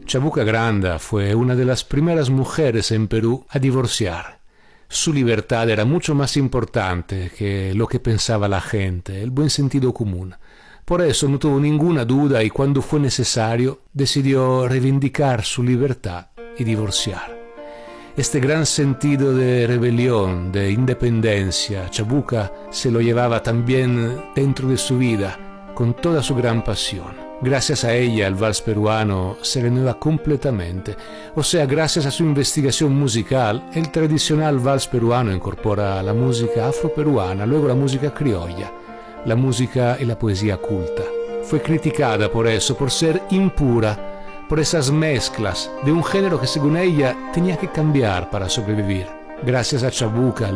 Chabuca Granda fue una de las primeras mujeres en Perú a divorciar. Su libertad era mucho más importante que lo que pensaba la gente, el buen sentido común. Por eso no tuvo ninguna duda y cuando fue necesario decidió reivindicar su libertad y divorciar. Este gran sentido de rebelión, de independencia, Chabuca se lo llevaba también dentro de su vida, con toda su gran pasión. Gracias a ella el vals peruano se renueva completamente, o sea, gracias a su investigación musical, el tradicional vals peruano incorpora la música afroperuana, luego la música criolla, la música y la poesía culta. Fue criticada por eso, por ser impura, por esas mezclas de un género que según ella tenía que cambiar para sobrevivir. Gracias a Chabuca,